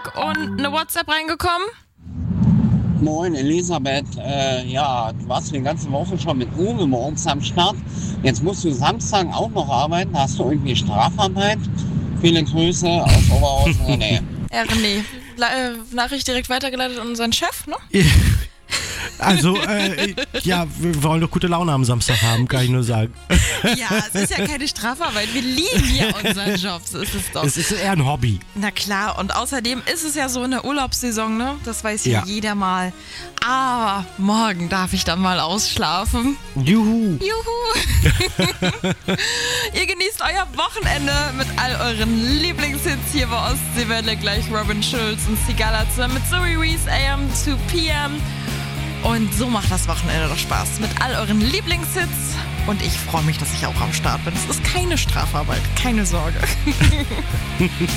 Montag und eine WhatsApp reingekommen. Moin Elisabeth, du warst die ganze Woche schon mit Uwe morgens am Start. Jetzt musst du Samstag auch noch arbeiten. Hast du irgendwie Strafarbeit? Viele Grüße aus Oberhausen in der Nähe. René, Nachricht direkt weitergeleitet an unseren Chef, ne? Also, wir wollen doch gute Laune am Samstag haben, kann ich nur sagen. Ja, es ist ja keine Strafarbeit. Wir lieben ja unseren Job, so ist es doch. Es ist eher ein Hobby. Na klar, und außerdem ist es ja so eine Urlaubssaison, ne? Das weiß ja jeder mal. Aber morgen darf ich dann mal ausschlafen. Juhu. Ihr genießt euer Wochenende mit all euren Lieblingshits hier bei Ostseewelle. Gleich Robin Schulz und Sigala zusammen mit Zoe Reese, AM 2 PM. Und so macht das Wochenende doch Spaß mit all euren Lieblingshits. Und ich freue mich, dass ich auch am Start bin. Es ist keine Strafarbeit, keine Sorge.